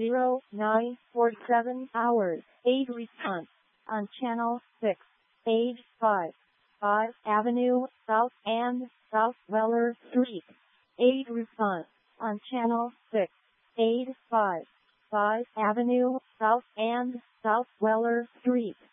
0947 hours. Aid response on channel 6. Age 5. 5 Avenue South and South Weller Street. Aid response on channel 6. Aid 5. 5 Avenue South and South Weller Street.